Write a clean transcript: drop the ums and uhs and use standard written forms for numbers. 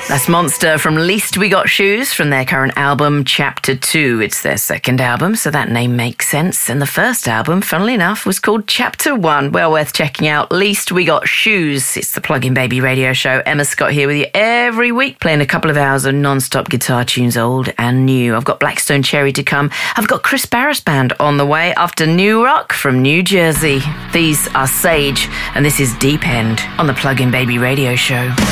That's Monster from Least We Got Shoes from their current album, Chapter 2. It's their second album, so that name makes sense. And the first album, funnily enough, was called Chapter 1. Well worth checking out. Least We Got Shoes. It's the Plug-in Baby radio show. Emma Scott here with you every week, playing a couple of hours of non-stop guitar tunes, old and new. I've got Blackstone Cherry to come. I've got Chris Barris Band on the way after New Rock from New Jersey. These are Sage, and this is Deep End on the Plug-in Baby radio show.